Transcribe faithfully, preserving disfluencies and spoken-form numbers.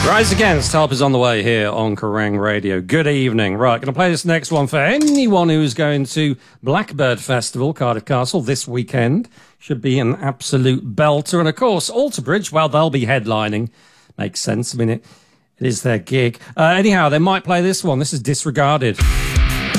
Rise Against, help is on the way here on Kerrang Radio. Good evening. Right, going to play this next one for anyone who's going to Blackbird Festival, Cardiff Castle, this weekend. Should be an absolute belter. And, of course, Alter Bridge, well, they'll be headlining. Makes sense. I mean, it, it is their gig. Uh, anyhow, they might play this one. This is Disregarded.